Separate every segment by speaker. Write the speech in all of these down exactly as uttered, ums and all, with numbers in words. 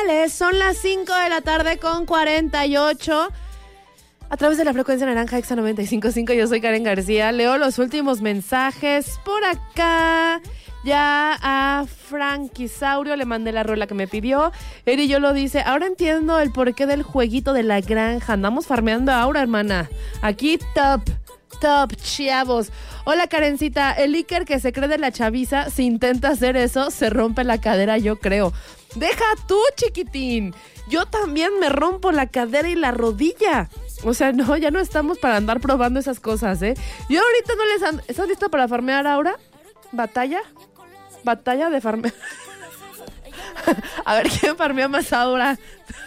Speaker 1: Ángeles, son las cinco de la tarde con cuarenta y ocho. A través de la frecuencia naranja Exa noventa y cinco punto cinco, yo soy Karen García. Leo los últimos mensajes por acá. Ya a Franquisaurio le mandé la rola que me pidió. Eri yo lo dice, ahora entiendo el porqué del jueguito de la granja. Andamos farmeando ahora, hermana. Aquí top, top, chavos. Hola, Karencita. El Iker que se cree de la chaviza, si intenta hacer eso, se rompe la cadera, yo creo. Deja tú, chiquitín. Yo también me rompo la cadera y la rodilla. O sea, no, ya no estamos para andar probando esas cosas, ¿eh? Yo ahorita no les ando... ¿Estás lista para farmear ahora? ¿Batalla? ¿Batalla de farmear? A ver, ¿quién farmea más ahora?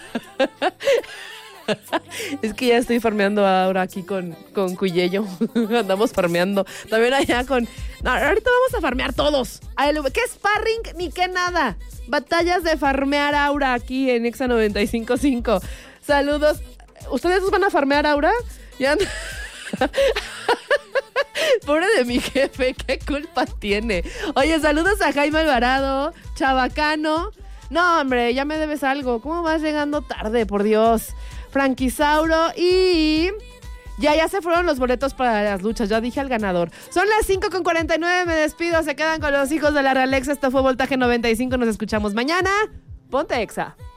Speaker 1: Es que ya estoy farmeando ahora aquí con, con Cuyello. Andamos farmeando. También allá con... No, ahorita vamos a farmear todos. ¿Qué sparring ni qué nada? Batallas de farmear aura aquí en Exa noventa y cinco punto cinco. Saludos. ¿Ustedes nos van a farmear aura? Ya... Pobre de mi jefe, ¿qué culpa tiene? Oye, saludos a Jaime Alvarado, Chabacano. No, hombre, ya me debes algo. ¿Cómo vas llegando tarde, por Dios? Franquisauro y... Ya, ya se fueron los boletos para las luchas, ya dije al ganador. Son las cinco con cuarenta y nueve, me despido, se quedan con los hijos de la Real Exa. Esto fue Voltaje noventa y cinco, nos escuchamos mañana. Ponte Exa.